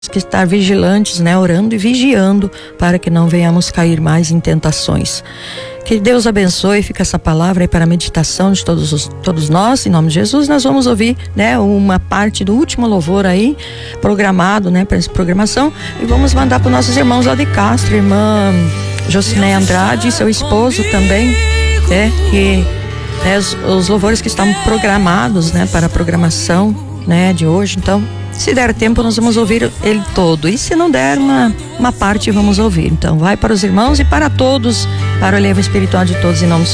que estar vigilantes, né? Orando e vigiando para que não venhamos cair mais em tentações. Que Deus abençoe, fica essa palavra aí para a meditação de todos nós, em nome de Jesus. Nós vamos ouvir, né, uma parte do último louvor aí, programado, né, para essa programação, e vamos mandar para os nossos irmãos lá de Castro, irmã Jociné Andrade e seu esposo também, que né, os louvores que estão programados, né, para a programação, né, de hoje. Então, se der tempo, nós vamos ouvir ele todo. E se não der uma parte, vamos ouvir. Então, vai para os irmãos e para todos, para o elevamento espiritual de todos, em nome